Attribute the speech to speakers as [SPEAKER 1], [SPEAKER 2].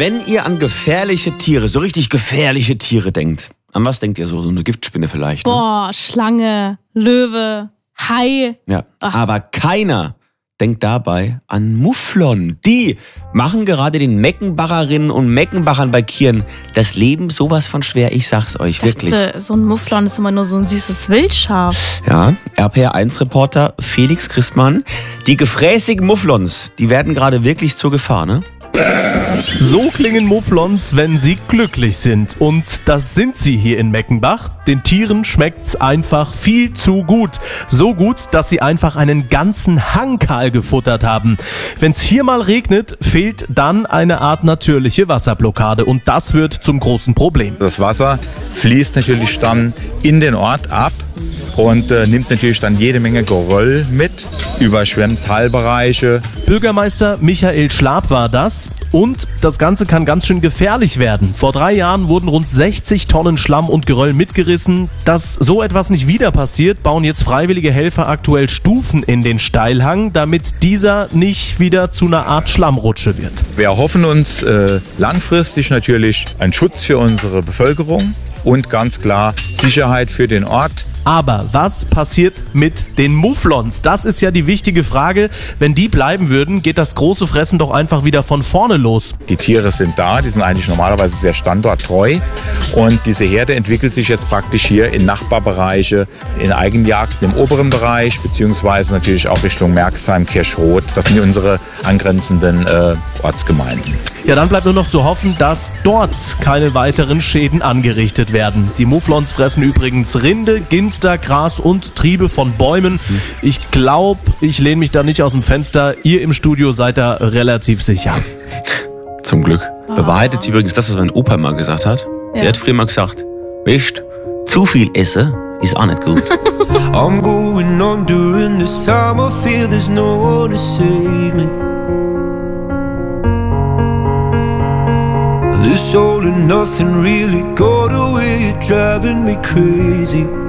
[SPEAKER 1] Wenn ihr an gefährliche Tiere, so richtig gefährliche Tiere denkt, an was denkt ihr so? So eine Giftspinne vielleicht? Ne?
[SPEAKER 2] Boah, Schlange, Löwe, Hai.
[SPEAKER 1] Ja, aber keiner denkt dabei an Mufflon. Die machen gerade den Meckenbacherinnen und Meckenbachern bei Kirn das Leben sowas von schwer, ich sag's euch, wirklich.
[SPEAKER 2] So ein Mufflon ist immer nur so ein süßes Wildschaf.
[SPEAKER 1] Ja, RPR1-Reporter Felix Christmann. Die gefräßigen Mufflons, die werden gerade wirklich zur Gefahr, ne?
[SPEAKER 3] So klingen Mufflons, wenn sie glücklich sind. Und das sind sie hier in Meckenbach. Den Tieren schmeckt's einfach viel zu gut. So gut, dass sie einfach einen ganzen Hang kahl gefuttert haben. Wenn's hier mal regnet, fehlt dann eine Art natürliche Wasserblockade. Und das wird zum großen Problem.
[SPEAKER 4] Das Wasser fließt natürlich dann in den Ort ab und nimmt natürlich dann jede Menge Geröll mit, überschwemmt Teilbereiche.
[SPEAKER 3] Bürgermeister Michael Schlab war das. Und das Ganze kann ganz schön gefährlich werden. Vor 3 Jahren wurden rund 60 Tonnen Schlamm und Geröll mitgerissen. Dass so etwas nicht wieder passiert, bauen jetzt freiwillige Helfer aktuell Stufen in den Steilhang, damit dieser nicht wieder zu einer Art Schlammrutsche wird.
[SPEAKER 4] Wir erhoffen uns langfristig natürlich einen Schutz für unsere Bevölkerung und ganz klar Sicherheit für den Ort.
[SPEAKER 3] Aber was passiert mit den Mufflons? Das ist ja die wichtige Frage. Wenn die bleiben würden, geht das große Fressen doch einfach wieder von vorne los.
[SPEAKER 4] Die Tiere sind da, die sind eigentlich normalerweise sehr standorttreu. Und diese Herde entwickelt sich jetzt praktisch hier in Nachbarbereiche, in Eigenjagden im oberen Bereich, beziehungsweise natürlich auch Richtung Merxheim, Kirschroth. Das sind unsere angrenzenden Ortsgemeinden.
[SPEAKER 3] Ja, dann bleibt nur noch zu hoffen, dass dort keine weiteren Schäden angerichtet werden. Die Mufflons fressen übrigens Rinde, Ginster, Gras und Triebe von Bäumen. Ich glaube, ich lehne mich da nicht aus dem Fenster. Ihr im Studio seid da relativ sicher.
[SPEAKER 1] Zum Glück. Bewahrheitet übrigens das, was mein Opa mal gesagt hat. Ja. Der hat früher mal gesagt, wisst, zu viel essen ist auch nicht gut.
[SPEAKER 5] I'm going on during this time. I feel there's no one to save me. This all and nothing really got away, you're driving me crazy.